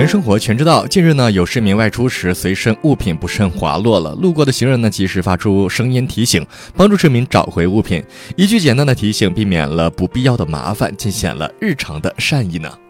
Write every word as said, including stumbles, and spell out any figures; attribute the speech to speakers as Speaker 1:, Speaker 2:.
Speaker 1: 全生活全知道。近日呢，有市民外出时随身物品不慎滑落了，路过的行人呢及时发出声音提醒，帮助市民找回物品。一句简单的提醒，避免了不必要的麻烦，尽显了日常的善意呢。